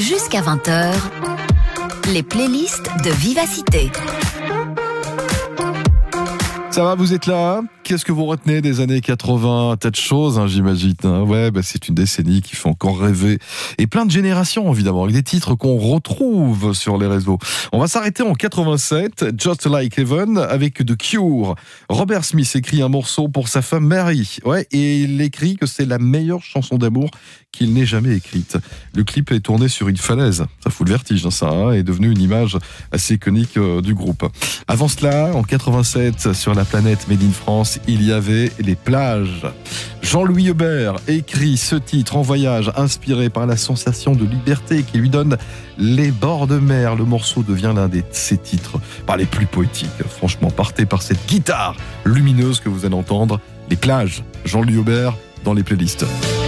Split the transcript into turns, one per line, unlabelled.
Jusqu'à 20h, les playlists de Vivacité.
Ça va, vous êtes là? Qu'est-ce que vous retenez des années 80? Tas de choses, j'imagine. Ouais, c'est une décennie qui fait encore rêver. Et plein de générations, évidemment, avec des titres qu'on retrouve sur les réseaux. On va s'arrêter en 87, Just Like Heaven, avec The Cure. Robert Smith écrit un morceau pour sa femme Mary. Ouais, et il écrit que c'est la meilleure chanson d'amour qu'il n'ait jamais écrite. Le clip est tourné sur une falaise. Ça fout le vertige, ça, est devenu une image assez iconique du groupe. Avant cela, en 87, sur la planète Made in France, il y avait les plages. Jean-Louis Aubert écrit ce titre en voyage, inspiré par la sensation de liberté qui lui donne les bords de mer. Le morceau devient l'un de ses titres, les plus poétiques. Franchement, partez par cette guitare lumineuse que vous allez entendre. Les plages, Jean-Louis Aubert dans les playlists.